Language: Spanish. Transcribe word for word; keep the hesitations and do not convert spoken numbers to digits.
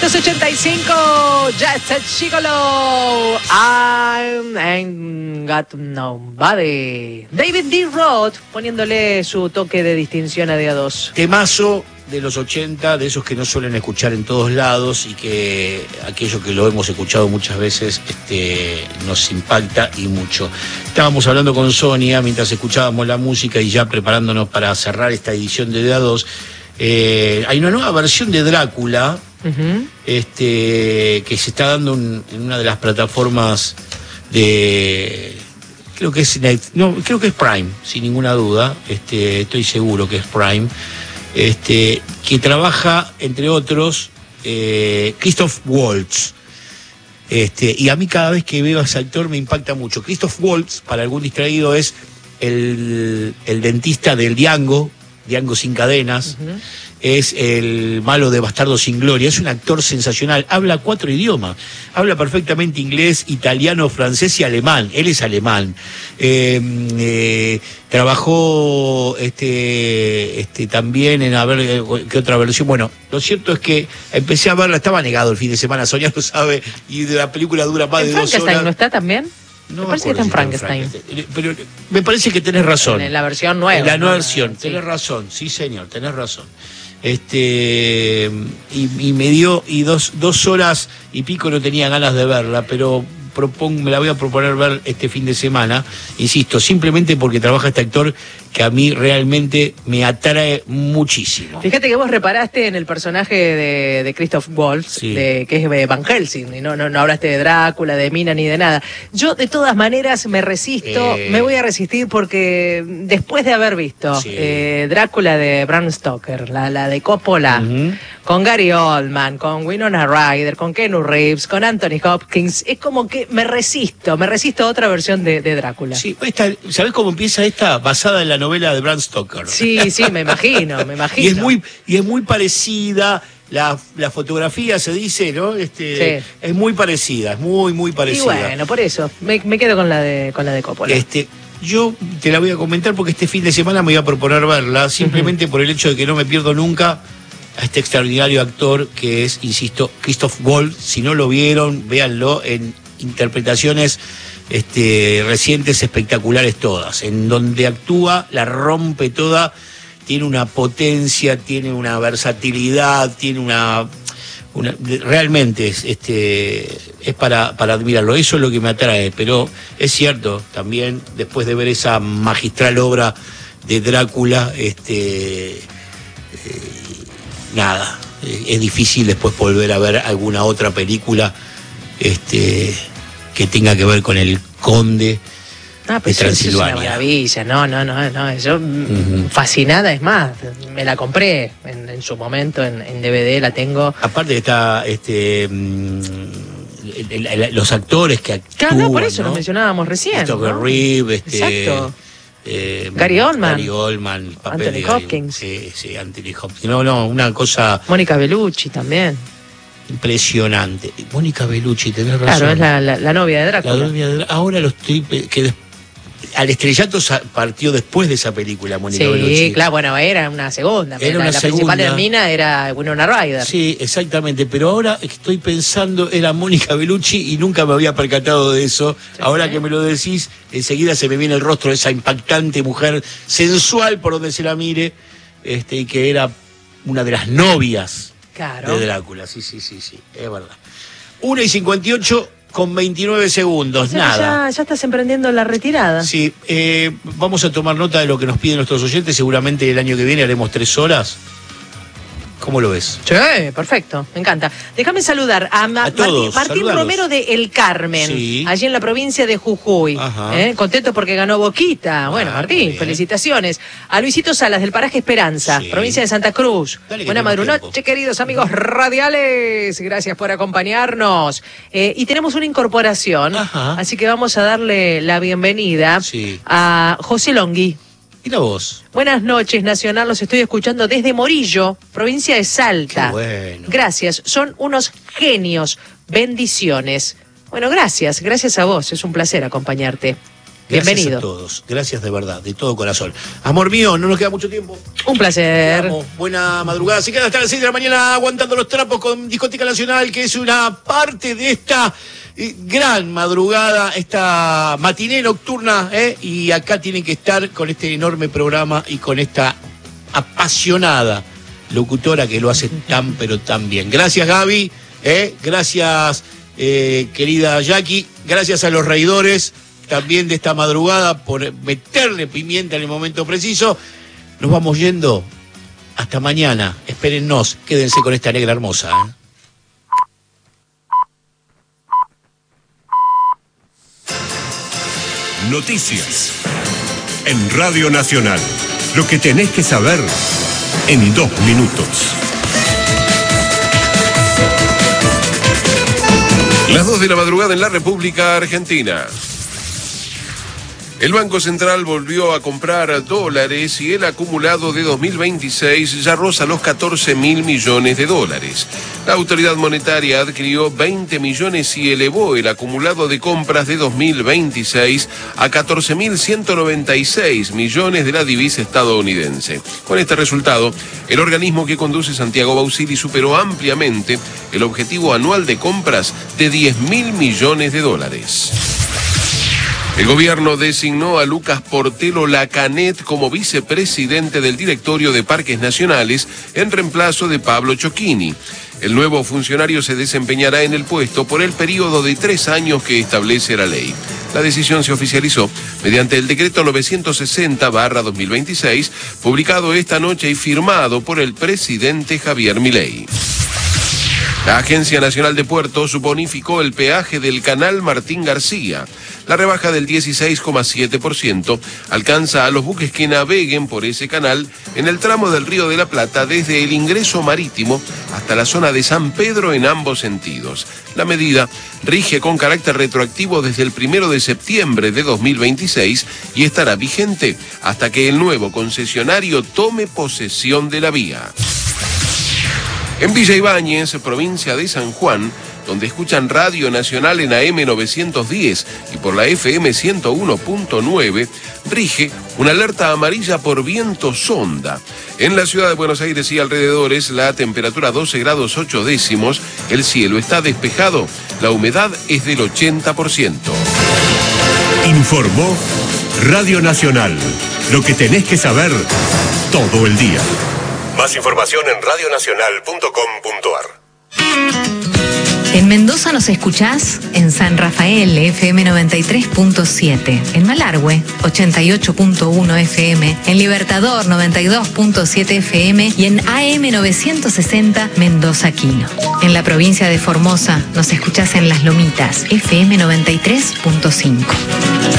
novecientos ochenta y cinco, ya está Gigolo. I ain't got nobody. David D. Roth poniéndole su toque de distinción a día dos. Temazo de los ochenta, de esos que no suelen escuchar en todos lados y que aquello que lo hemos escuchado muchas veces este, nos impacta y mucho. Estábamos hablando con Sonia mientras escuchábamos la música y ya preparándonos para cerrar esta edición de día dos. Eh, hay una nueva versión de Drácula uh-huh. este, que se está dando un, en una de las plataformas de... Creo que es no, creo que es Prime, sin ninguna duda. Este, estoy seguro que es Prime. Este, que trabaja, entre otros, eh, Christoph Waltz. Este, y a mí cada vez que veo a ese actor me impacta mucho. Christoph Waltz, para algún distraído, es el, el dentista del Django, Django sin cadenas. Uh-huh. Es el malo de Bastardo sin Gloria. Es un actor sensacional. Habla cuatro idiomas. Habla perfectamente inglés, italiano, francés y alemán. Él es alemán. Eh, eh, trabajó este, este, también en a ver qué otra versión. Bueno, lo cierto es que empecé a verla. Estaba negado el fin de semana. Sonia lo sabe. Y de la película dura más de dos horas. ¿Frankenstein no está también? No me parece que está en Frankenstein. Frankenstein. Pero me parece que tenés razón. En la versión nueva. En la nueva ¿no? versión. Sí. Tenés razón. Sí, señor. Tenés razón. Este y, y me dio y dos dos horas y pico no tenía ganas de verla, pero propongo, me la voy a proponer ver este fin de semana, insisto, simplemente porque trabaja este actor que a mí realmente me atrae muchísimo. Fíjate que vos reparaste en el personaje de, de Christoph Waltz, sí. de, que es Van Helsing, y no, no, no hablaste de Drácula, de Mina ni de nada. Yo de todas maneras me resisto, eh... me voy a resistir porque después de haber visto sí. eh, Drácula de Bram Stoker, la, la de Coppola, uh-huh. con Gary Oldman, con Winona Ryder, con Keanu Reeves, con Anthony Hopkins, es como que me resisto, me resisto a otra versión de, de Drácula. Sí, esta, ¿sabés cómo empieza esta? Basada en la novela de Bram Stoker. Sí, sí, me imagino, me imagino. Y es muy, y es muy parecida, la, la fotografía se dice, ¿no? Este, sí. Es muy parecida, es muy, muy parecida. Y bueno, por eso, me, me quedo con la de con la de Coppola. Este, yo te la voy a comentar porque este fin de semana me voy a proponer verla, simplemente uh-huh. por el hecho de que no me pierdo nunca a este extraordinario actor que es, insisto, Christoph Waltz. Si no lo vieron, véanlo en interpretaciones este, recientes, espectaculares todas, en donde actúa, la rompe toda, tiene una potencia, tiene una versatilidad, tiene una, una realmente es, este, es para, para admirarlo. Eso es lo que me atrae, pero es cierto, también después de ver esa magistral obra de Drácula, este, eh, nada, es difícil después volver a ver alguna otra película este que tenga que ver con el conde ah, pues de Transilvania. Es una maravilla, no, no, no, no, yo uh-huh. fascinada, es más, me la compré en, en su momento en, en D V D, la tengo. Aparte está este mmm, el, el, los actores que actúan. Claro, no, por eso ¿no? lo mencionábamos recién. Christopher ¿no? Reeve, este, exacto. Eh, Gary Oldman. Gary Oldman, el papel Anthony de Gary, Hopkins. Sí, sí, Anthony Hopkins. No, no, una cosa. Mónica Bellucci también. Impresionante. Mónica Bellucci, tenés razón. Claro, es la, la, la novia de Drácula. La novia de Drácula. Ahora lo estoy... Que des... Al estrellato partió después de esa película, Mónica sí, Bellucci. Sí, claro, bueno, era una segunda. Era la, una la segunda. principal hermana era Winona Ryder. Sí, exactamente. Pero ahora estoy pensando, era Mónica Bellucci y nunca me había percatado de eso. Sí, ahora sí. que me lo decís, enseguida se me viene el rostro de esa impactante mujer sensual por donde se la mire, este, y que era una de las novias claro. de Drácula. Sí, sí, sí, sí, es verdad. una y cincuenta y ocho con veintinueve segundos, o sea, nada. Ya, ya estás emprendiendo la retirada. Sí, eh, vamos a tomar nota de lo que nos piden nuestros oyentes. Seguramente el año que viene haremos tres horas. ¿Cómo lo ves? Sí, perfecto, me encanta. Déjame saludar a, Ma- a todos, Martín, Martín Romero de El Carmen, sí. allí en la provincia de Jujuy. ¿eh? Contento porque ganó Boquita. Bueno, ah, Martín, felicitaciones. A Luisito Salas del Paraje Esperanza, sí. provincia de Santa Cruz. Dale, buena madrunoche, queridos amigos radiales. Gracias por acompañarnos. Eh, y tenemos una incorporación, Ajá. así que vamos a darle la bienvenida sí. a José Longhi. Mira vos. Buenas noches, Nacional. Los estoy escuchando desde Morillo, provincia de Salta. Qué bueno. Gracias. Son unos genios. Bendiciones. Bueno, gracias. Gracias a vos. Es un placer acompañarte. Gracias Bienvenido. a todos. Gracias de verdad, de todo corazón. Amor mío, no nos queda mucho tiempo. Un placer. Te amo. Buena madrugada. Se quedan hasta las seis de la mañana aguantando los trapos con Discoteca Nacional, que es una parte de esta eh, gran madrugada, esta matiné nocturna, ¿eh? Y acá tienen que estar con este enorme programa y con esta apasionada locutora que lo hace tan pero tan bien. Gracias, Gaby. ¿eh? Gracias, eh, querida Jackie. Gracias a los reidores también de esta madrugada por meterle pimienta en el momento preciso. Nos vamos yendo. Hasta mañana. Espérennos. Quédense con esta negra hermosa. ¿eh? Noticias en Radio Nacional. Lo que tenés que saber en dos minutos. Las dos de la madrugada en la República Argentina. El Banco Central volvió a comprar dólares y el acumulado de dos mil veintiséis ya roza los catorce mil millones de dólares. La autoridad monetaria adquirió veinte millones y elevó el acumulado de compras de dos mil veintiséis a catorce mil ciento noventa y seis millones de la divisa estadounidense. Con este resultado, el organismo que conduce Santiago Bausili superó ampliamente el objetivo anual de compras de diez mil millones de dólares. El gobierno designó a Lucas Portelo Lacanet como vicepresidente del directorio de Parques Nacionales en reemplazo de Pablo Chocchini. El nuevo funcionario se desempeñará en el puesto por el periodo de tres años que establece la ley. La decisión se oficializó mediante el decreto novecientos sesenta barra dos mil veintiséis, publicado esta noche y firmado por el presidente Javier Milei. La Agencia Nacional de Puertos bonificó el peaje del canal Martín García. La rebaja del dieciséis coma siete por ciento alcanza a los buques que naveguen por ese canal en el tramo del Río de la Plata desde el ingreso marítimo hasta la zona de San Pedro en ambos sentidos. La medida rige con carácter retroactivo desde el primero de septiembre de dos mil veintiséis y estará vigente hasta que el nuevo concesionario tome posesión de la vía. En Villa Ibáñez, provincia de San Juan, donde escuchan Radio Nacional en A M novecientos diez y por la F M ciento uno punto nueve, rige una alerta amarilla por viento sonda. En la ciudad de Buenos Aires y alrededores, la temperatura doce grados ocho décimos, el cielo está despejado, la humedad es del ochenta por ciento. Informó Radio Nacional, lo que tenés que saber todo el día. Más información en radio nacional punto com punto a r. En Mendoza nos escuchás en San Rafael, F M noventa y tres punto siete, en Malargüe, ochenta y ocho punto uno F M, en Libertador, noventa y dos punto siete F M y en A M novecientos sesenta Mendoza Quino. En la provincia de Formosa nos escuchás en Las Lomitas, F M noventa y tres punto cinco.